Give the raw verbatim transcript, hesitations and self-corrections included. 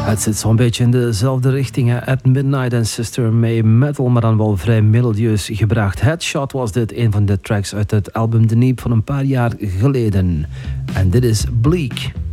Het zit zo'n beetje in dezelfde richting. Hè? At Midnight en Sister May Metal, maar dan wel vrij melodieus gebracht. Headshot was dit, een van de tracks uit het album The Neep van een paar jaar geleden. En dit is Bleak.